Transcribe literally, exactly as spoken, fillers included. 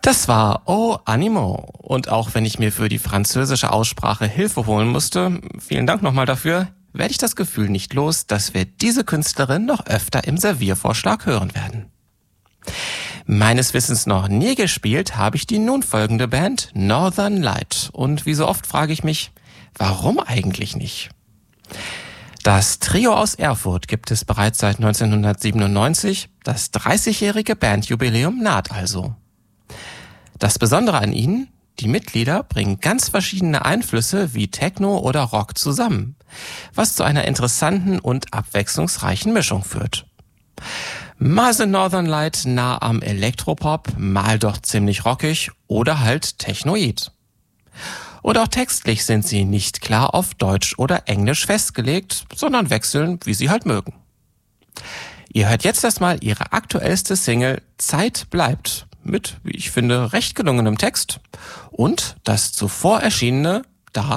Das war Oh Animo. Und auch wenn ich mir für die französische Aussprache Hilfe holen musste, vielen Dank nochmal dafür, werde ich das Gefühl nicht los, dass wir diese Künstlerin noch öfter im Serviervorschlag hören werden. Meines Wissens noch nie gespielt habe ich die nun folgende Band Northern Light. Und wie so oft frage ich mich, warum eigentlich nicht? Das Trio aus Erfurt gibt es bereits seit neunzehnhundertsiebenundneunzig, das dreißigjährige Bandjubiläum naht also. Das Besondere an ihnen, die Mitglieder bringen ganz verschiedene Einflüsse wie Techno oder Rock zusammen, was zu einer interessanten und abwechslungsreichen Mischung führt. Mal sind Northern Light nah am Elektropop, mal doch ziemlich rockig oder halt technoid. Und auch textlich sind sie nicht klar auf Deutsch oder Englisch festgelegt, sondern wechseln, wie sie halt mögen. Ihr hört jetzt erstmal ihre aktuellste Single Zeit bleibt mit, wie ich finde, recht gelungenem Text und das zuvor erschienene